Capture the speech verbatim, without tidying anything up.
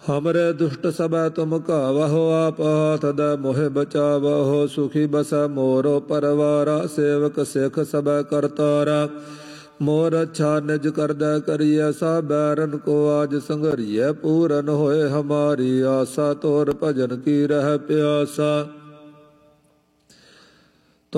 हमरे दुष्ट सबै तुम कावहो, आप हाथ दै मोहे बचावहो। सुखी बसै मोरो परवारा, सेवक सिख सबै करतारा। मोर अच्छा निज करदै करिय, सा बैरन को आज संघरिय। पूरन होए हमारी आसा, तोर भजन की रह प्यासा।